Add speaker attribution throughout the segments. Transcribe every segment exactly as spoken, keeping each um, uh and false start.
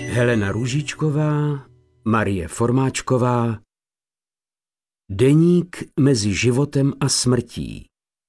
Speaker 1: Helena Růžičková, Marie Formáčková. Deník mezi životem a smrtí.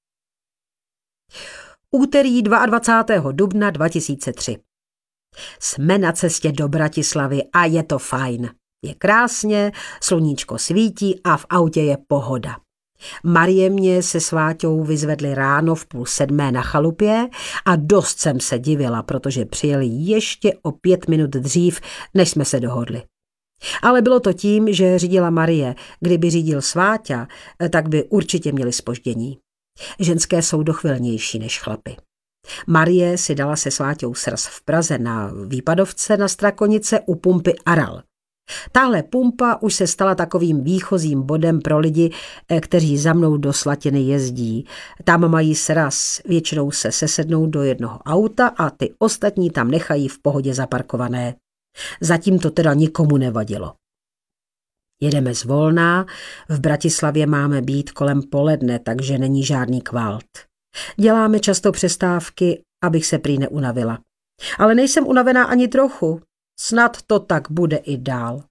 Speaker 2: Úterý dvacátého druhého dubna dva tisíce tři. Jsme na cestě do Bratislavy a je to fajn. Je krásně, sluníčko svítí a v autě je pohoda. Marie mě se s Váťou vyzvedli ráno v půl sedmé na chalupě a dost jsem se divila, protože přijeli ještě o pět minut dřív, než jsme se dohodli. Ale bylo to tím, že řídila Marie. Kdyby řídil Sváťa, tak by určitě měli zpoždění. Ženské jsou dochvilnější než chlapy. Marie si dala se Sváťou sraz v Praze na výpadovce na Strakonice u pumpy Aral. Tahle pumpa už se stala takovým výchozím bodem pro lidi, kteří za mnou do Slatiny jezdí. Tam mají sraz, většinou se sesednou do jednoho auta a ty ostatní tam nechají v pohodě zaparkované. Zatím to teda nikomu nevadilo. Jedeme zvolna, v Bratislavě máme být kolem poledne, takže není žádný kvalt. Děláme často přestávky, abych se prý neunavila. Ale nejsem unavená ani trochu. Snad to tak bude i dál.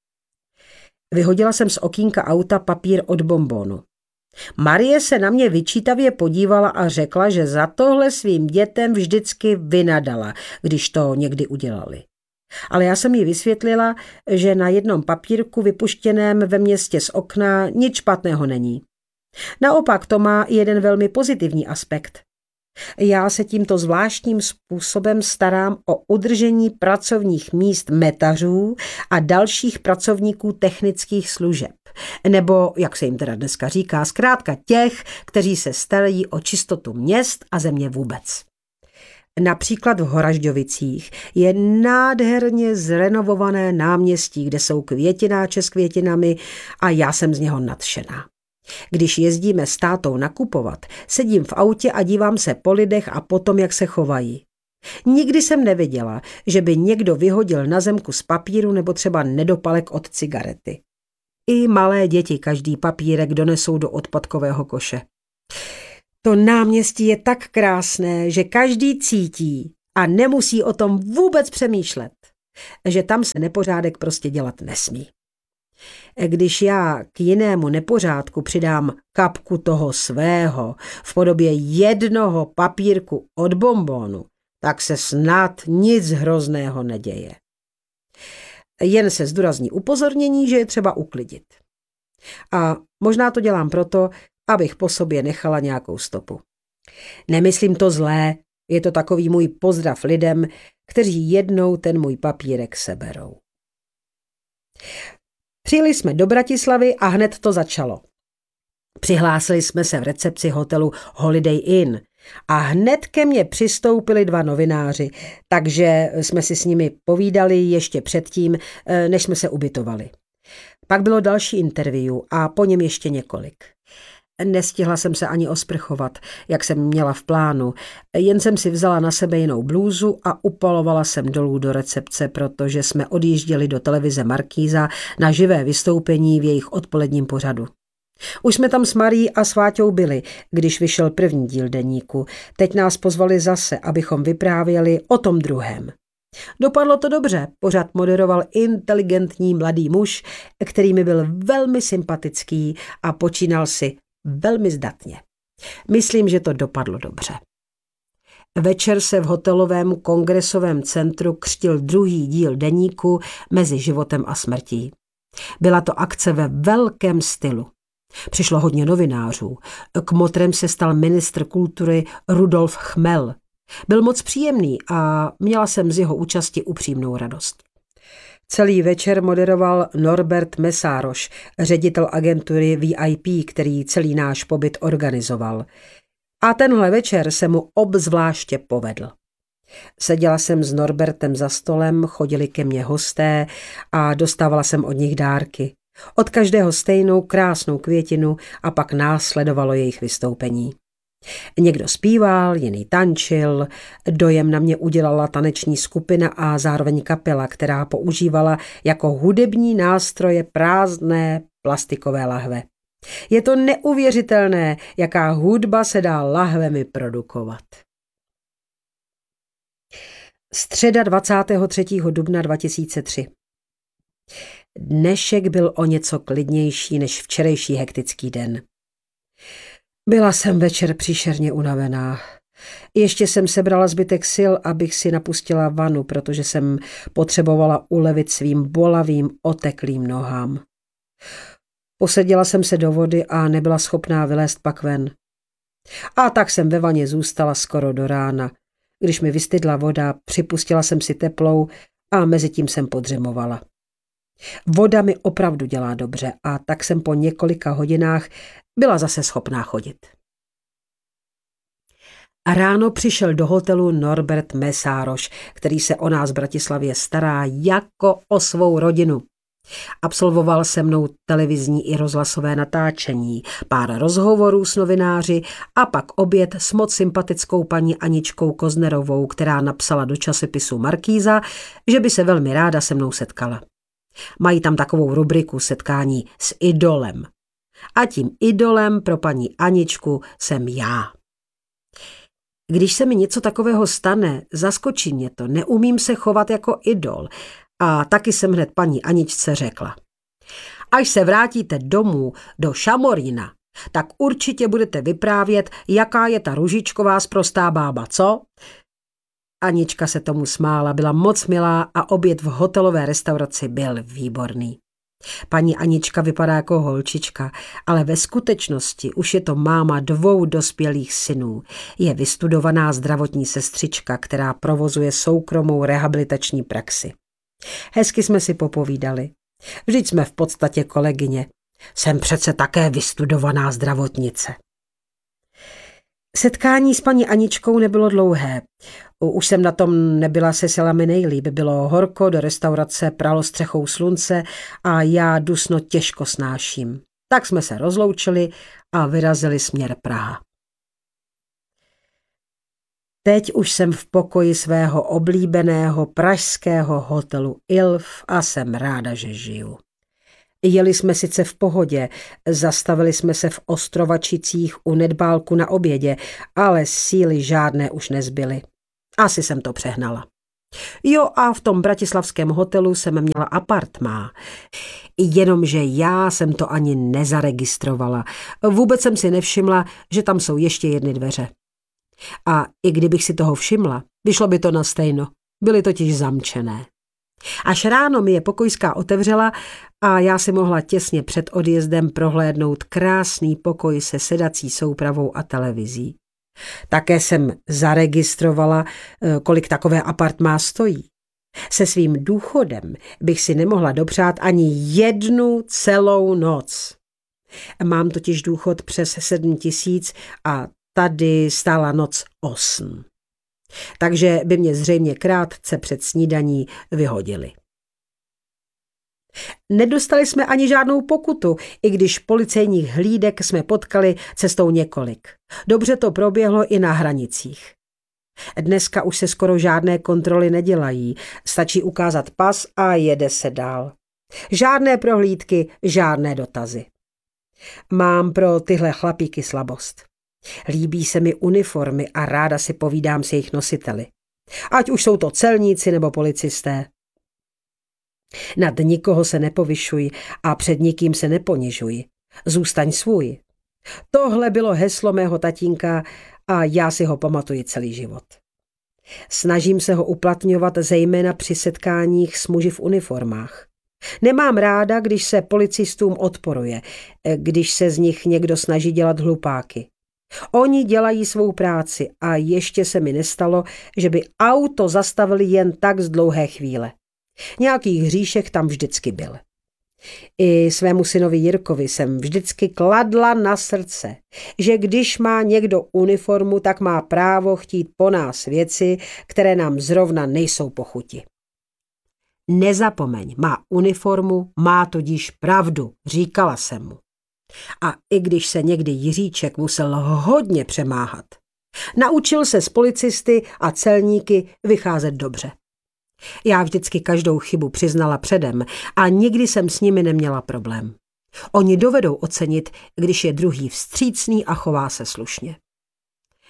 Speaker 2: Vyhodila jsem z okýnka auta papír od bonbonu. Marie se na mě vyčítavě podívala a řekla, že za tohle svým dětem vždycky vynadala, když to někdy udělali. Ale já jsem jí vysvětlila, že na jednom papírku vypuštěném ve městě z okna nic špatného není. Naopak to má jeden velmi pozitivní aspekt. Já se tímto zvláštním způsobem starám o udržení pracovních míst metařů a dalších pracovníků technických služeb. Nebo, jak se jim teda dneska říká, zkrátka těch, kteří se starají o čistotu měst a země vůbec. Například v Horažďovicích je nádherně zrenovované náměstí, kde jsou květináče s květinami a já jsem z něho nadšená. Když jezdíme s tátou nakupovat, sedím v autě a dívám se po lidech a potom, jak se chovají. Nikdy jsem neviděla, že by někdo vyhodil na zem kus papíru nebo třeba nedopalek od cigarety. I malé děti každý papírek donesou do odpadkového koše. To náměstí je tak krásné, že každý cítí a nemusí o tom vůbec přemýšlet, že tam se nepořádek prostě dělat nesmí. Když já k jinému nepořádku přidám kapku toho svého v podobě jednoho papírku od bonbonu, tak se snad nic hrozného neděje. Jen se zdůrazní upozornění, že je třeba uklidit. A možná to dělám proto, abych po sobě nechala nějakou stopu. Nemyslím to zlé, je to takový můj pozdrav lidem, kteří jednou ten můj papírek seberou. Přijeli jsme do Bratislavy a hned to začalo. Přihlásili jsme se v recepci hotelu Holiday Inn a hned ke mně přistoupili dva novináři, takže jsme si s nimi povídali ještě předtím, než jsme se ubytovali. Pak bylo další interview a po něm ještě několik. Nestihla jsem se ani osprchovat, jak jsem měla v plánu, jen jsem si vzala na sebe jinou blůzu a upalovala jsem dolů do recepce, protože jsme odjížděli do televize Markíza na živé vystoupení v jejich odpoledním pořadu. Už jsme tam s Marií a s Váťou byli, když vyšel první díl deníku. Teď nás pozvali zase, abychom vyprávěli o tom druhém. Dopadlo to dobře, pořad moderoval inteligentní mladý muž, který mi byl velmi sympatický a počínal si velmi zdatně. Myslím, že to dopadlo dobře. Večer se v hotelovém kongresovém centru křtil druhý díl deníku Mezi životem a smrtí. Byla to akce ve velkém stylu. Přišlo hodně novinářů. Kmotrem se stal ministr kultury Rudolf Chmel. Byl moc příjemný a měla jsem z jeho účasti upřímnou radost. Celý večer moderoval Norbert Mesároš, ředitel agentury V I P, který celý náš pobyt organizoval. A tenhle večer se mu obzvláště povedl. Seděla jsem s Norbertem za stolem, chodili ke mně hosté a dostávala jsem od nich dárky. Od každého stejnou krásnou květinu a pak následovalo jejich vystoupení. Někdo zpíval, jiný tančil, dojem na mě udělala taneční skupina a zároveň kapela, která používala jako hudební nástroje prázdné plastikové lahve. Je to neuvěřitelné, jaká hudba se dá lahvemi produkovat. Středa dvacátého třetího dubna dva tisíce tři. Dnešek byl o něco klidnější než včerejší hektický den. Byla jsem večer příšerně unavená. Ještě jsem sebrala zbytek sil, abych si napustila vanu, protože jsem potřebovala ulevit svým bolavým, oteklým nohám. Posadila jsem se do vody a nebyla schopná vylézt pak ven. A tak jsem ve vaně zůstala skoro do rána. Když mi vystydla voda, připustila jsem si teplou a mezitím jsem podřemovala. Voda mi opravdu dělá dobře a tak jsem po několika hodinách byla zase schopná chodit. A ráno přišel do hotelu Norbert Mesároš, který se o nás v Bratislavě stará jako o svou rodinu. Absolvoval se mnou televizní i rozhlasové natáčení, pár rozhovorů s novináři a pak oběd s moc sympatickou paní Aničkou Koznerovou, která napsala do časopisu Markíza, že by se velmi ráda se mnou setkala. Mají tam takovou rubriku setkání s idolem. A tím idolem pro paní Aničku jsem já. Když se mi něco takového stane, zaskočí mě to, neumím se chovat jako idol. A taky jsem hned paní Aničce řekla. Až se vrátíte domů do Šamorína, tak určitě budete vyprávět, jaká je ta Růžičková sprostá bába, co? Anička se tomu smála, byla moc milá a oběd v hotelové restauraci byl výborný. Paní Anička vypadá jako holčička, ale ve skutečnosti už je to máma dvou dospělých synů. Je vystudovaná zdravotní sestřička, která provozuje soukromou rehabilitační praxi. Hezky jsme si popovídali. Vždyť jsme v podstatě kolegyně. Jsem přece také vystudovaná zdravotnice. Setkání s paní Aničkou nebylo dlouhé. Už jsem na tom nebyla se silami nejlíp. Bylo horko, do restaurace pralo střechou slunce a já dusno těžko snáším. Tak jsme se rozloučili a vyrazili směr Praha. Teď už jsem v pokoji svého oblíbeného pražského hotelu Ilf a jsem ráda, že žiju. Jeli jsme sice v pohodě, zastavili jsme se v Ostrovačicích u Nedbálku na obědě, ale síly žádné už nezbyly. Asi jsem to přehnala. Jo, a v tom bratislavském hotelu jsem měla apartmá. Jenomže já jsem to ani nezaregistrovala. Vůbec jsem si nevšimla, že tam jsou ještě jedny dveře. A i kdybych si toho všimla, vyšlo by to na stejno. Byly totiž zamčené. Až ráno mi je pokojská otevřela a já si mohla těsně před odjezdem prohlédnout krásný pokoj se sedací soupravou a televizí. Také jsem zaregistrovala, kolik takové apartmá stojí. Se svým důchodem bych si nemohla dopřát ani jednu celou noc. Mám totiž důchod přes sedm tisíc a tady stála noc osm. Takže by mě zřejmě krátce před snídaní vyhodili. Nedostali jsme ani žádnou pokutu, i když policejních hlídek jsme potkali cestou několik. Dobře to proběhlo i na hranicích. Dneska už se skoro žádné kontroly nedělají, stačí ukázat pas a jede se dál. Žádné prohlídky, žádné dotazy. Mám pro tyhle chlapíky slabost. Líbí se mi uniformy a ráda si povídám s jejich nositeli. Ať už jsou to celníci nebo policisté. Nad nikoho se nepovyšuj a před nikým se neponižuj. Zůstaň svůj. Tohle bylo heslo mého tatínka a já si ho pamatuji celý život. Snažím se ho uplatňovat zejména při setkáních s muži v uniformách. Nemám ráda, když se policistům odporuje, když se z nich někdo snaží dělat hlupáky. Oni dělají svou práci a ještě se mi nestalo, že by auto zastavili jen tak z dlouhé chvíle. Nějaký hříšek tam vždycky byl. I svému synovi Jirkovi jsem vždycky kladla na srdce, že když má někdo uniformu, tak má právo chtít po nás věci, které nám zrovna nejsou po chuti. Nezapomeň, má uniformu, má tudíž pravdu, říkala jsem mu. A i když se někdy Jiříček musel hodně přemáhat, naučil se s policisty a celníky vycházet dobře. Já vždycky každou chybu přiznala předem a nikdy jsem s nimi neměla problém. Oni dovedou ocenit, když je druhý vstřícný a chová se slušně.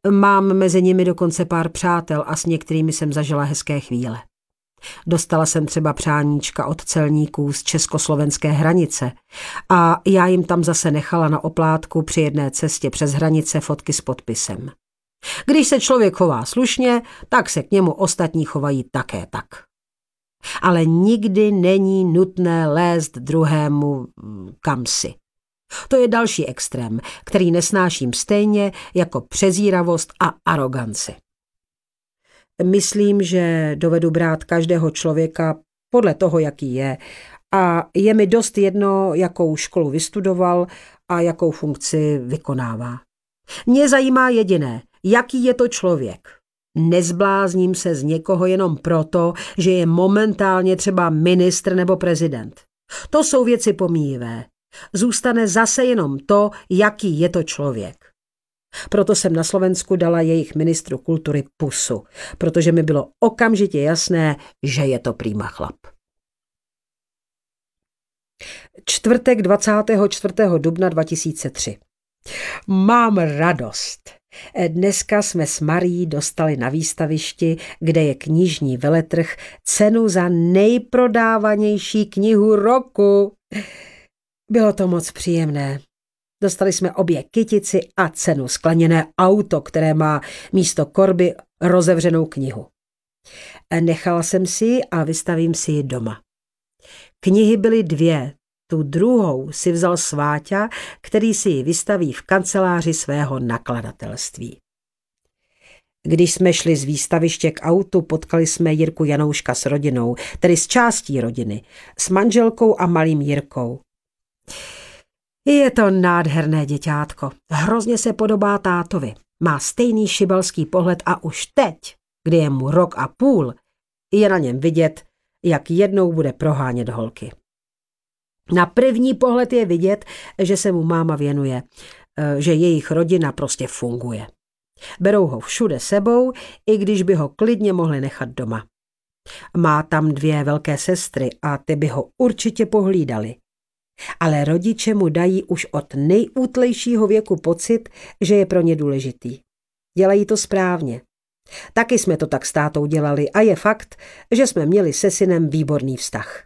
Speaker 2: Mám mezi nimi dokonce pár přátel a s některými jsem zažila hezké chvíle. Dostala jsem třeba přáníčka od celníků z československé hranice a já jim tam zase nechala na oplátku při jedné cestě přes hranice fotky s podpisem. Když se člověk chová slušně, tak se k němu ostatní chovají také tak. Ale nikdy není nutné lézt druhému kamsi. To je další extrém, který nesnáším stejně jako přezíravost a aroganci. Myslím, že dovedu brát každého člověka podle toho, jaký je, a je mi dost jedno, jakou školu vystudoval a jakou funkci vykonává. Mě zajímá jediné, jaký je to člověk. Nezblázním se z někoho jenom proto, že je momentálně třeba ministr nebo prezident. To jsou věci pomíjivé. Zůstane zase jenom to, jaký je to člověk. Proto jsem na Slovensku dala jejich ministru kultury pusu, protože mi bylo okamžitě jasné, že je to prýma chlap. Čtvrtek dvacátého čtvrtého dubna dva tisíce tři. Mám radost. Dneska jsme s Marií dostali na výstavišti, kde je knižní veletrh, cenu za nejprodávanější knihu roku. Bylo to moc příjemné. Dostali jsme obě kytici a cenu skleněné auto, které má místo korby rozevřenou knihu. Nechala jsem si ji a vystavím si ji doma. Knihy byly dvě. Tu druhou si vzal Sváťa, který si ji vystaví v kanceláři svého nakladatelství. Když jsme šli z výstaviště k autu, potkali jsme Jirku Janouška s rodinou, tedy s částí rodiny, s manželkou a malým Jirkou. Je to nádherné děťátko. Hrozně se podobá tátovi. Má stejný šibelský pohled a už teď, kdy je mu rok a půl, je na něm vidět, jak jednou bude prohánět holky. Na první pohled je vidět, že se mu máma věnuje, že jejich rodina prostě funguje. Berou ho všude sebou, i když by ho klidně mohli nechat doma. Má tam dvě velké sestry a ty by ho určitě pohlídali. Ale rodiče mu dají už od nejútlejšího věku pocit, že je pro ně důležitý. Dělají to správně. Taky jsme to tak s tátou dělali a je fakt, že jsme měli se synem výborný vztah.